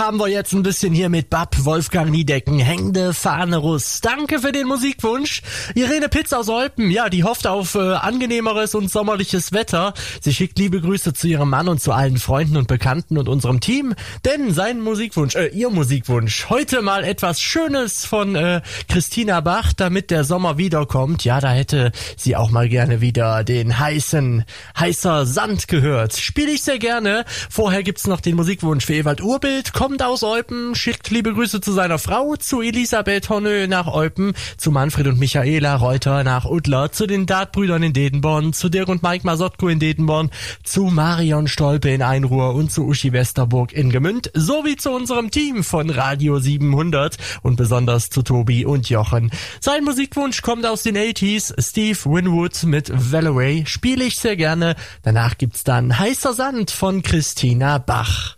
haben wir jetzt ein bisschen hier mit Bab, Wolfgang Niedecken, Hängde Fahne Russ. Danke für den Musikwunsch. Irene Pitz aus Olpen, ja, die hofft auf angenehmeres und sommerliches Wetter. Sie schickt liebe Grüße zu ihrem Mann und zu allen Freunden und Bekannten und unserem Team, denn ihr Musikwunsch, heute mal etwas Schönes von Christina Bach, damit der Sommer wiederkommt. Ja, da hätte sie auch mal gerne wieder den heißer Sand gehört. Spiele ich sehr gerne. Vorher gibt's noch den Musikwunsch für Ewald Urbild, kommt aus Eupen, schickt liebe Grüße zu seiner Frau, zu Elisabeth Honnö nach Eupen, zu Manfred und Michaela Reuter nach Uttler, zu den Dartbrüdern in Dedenborn, zu Dirk und Mike Masotko in Dedenborn, zu Marion Stolpe in Einruhr und zu Uschi Westerburg in Gemünd, sowie zu unserem Team von Radio 700 und besonders zu Tobi und Jochen. Sein Musikwunsch kommt aus den 80s, Steve Winwood mit Valerie, spiele ich sehr gerne. Danach gibt's dann Heißer Sand von Christina Bach.